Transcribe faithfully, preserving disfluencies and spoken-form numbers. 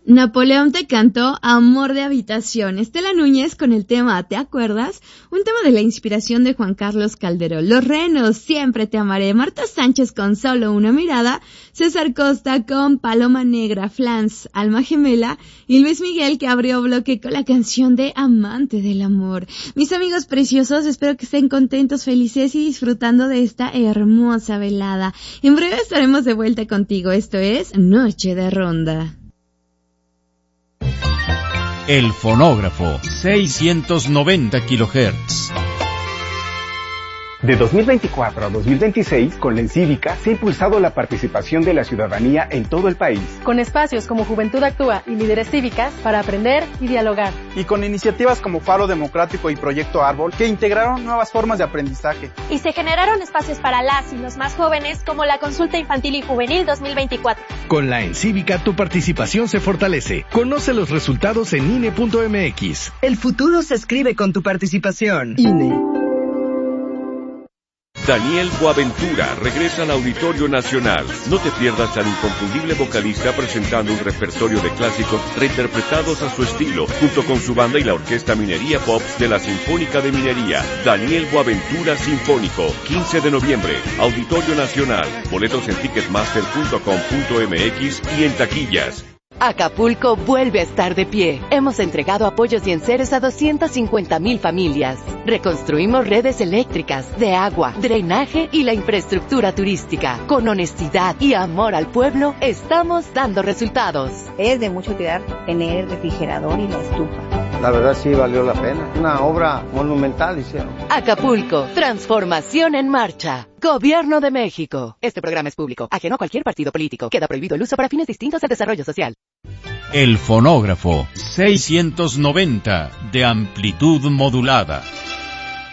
Napoleón te cantó Amor de Habitación. Estela Núñez con el tema ¿Te acuerdas? Un tema de la inspiración de Juan Carlos Calderón. Los Renos, Siempre te amaré. Marta Sánchez con Solo una mirada. César Costa con Paloma Negra, Flans, Alma Gemela. Y Luis Miguel, que abrió bloque con la canción de Amante del Amor. Mis amigos preciosos, espero que estén contentos, felices y disfrutando de esta hermosa velada. En breve estaremos de vuelta contigo. Esto es Noche de Ronda. El fonógrafo, seiscientos noventa kilohertz. De dos mil veinticuatro a dos mil veintiséis, con la Encívica se ha impulsado la participación de la ciudadanía en todo el país. Con espacios como Juventud Actúa y Líderes Cívicas para aprender y dialogar. Y con iniciativas como Faro Democrático y Proyecto Árbol que integraron nuevas formas de aprendizaje. Y se generaron espacios para las y los más jóvenes como la Consulta Infantil y Juvenil dos mil veinticuatro. Con la Encívica tu participación se fortalece. Conoce los resultados en I N E punto M X. El futuro se escribe con tu participación. I N E. Daniel Boaventura regresa al Auditorio Nacional. No te pierdas al inconfundible vocalista presentando un repertorio de clásicos reinterpretados a su estilo, junto con su banda y la Orquesta Minería Pop de la Sinfónica de Minería. Daniel Boaventura Sinfónico, quince de noviembre, Auditorio Nacional. Boletos en ticketmaster punto com punto m x y en taquillas. Acapulco vuelve a estar de pie. Hemos entregado apoyos y enseres a doscientas cincuenta mil familias. Reconstruimos redes eléctricas, de agua, drenaje y la infraestructura turística. Con honestidad y amor al pueblo, estamos dando resultados. Es de mucha utilidad tener el refrigerador y la estufa. La verdad sí valió la pena. Una obra monumental hicieron. Acapulco, transformación en marcha. Gobierno de México. Este programa es público, ajeno a cualquier partido político. Queda prohibido el uso para fines distintos al desarrollo social. El fonógrafo, seiscientos noventa de amplitud modulada.